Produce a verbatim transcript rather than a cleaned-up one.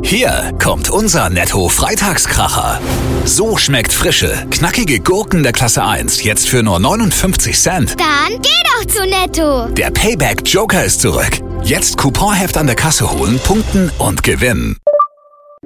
Hier kommt unser Netto-Freitagskracher. So schmeckt frische, knackige Gurken der Klasse eins jetzt für nur neunundfünfzig Cent. Dann geh doch zu Netto. Der Payback-Joker ist zurück. Jetzt Couponheft an der Kasse holen, punkten und gewinnen.